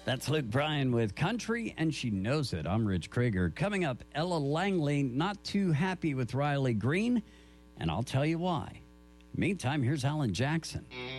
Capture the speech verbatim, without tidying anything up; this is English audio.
That's Luke Bryan with Country, and she knows it. I'm Rich Krieger. Coming up, Ella Langley not too happy with Riley Green, and I'll tell you why. Meantime, here's Alan Jackson.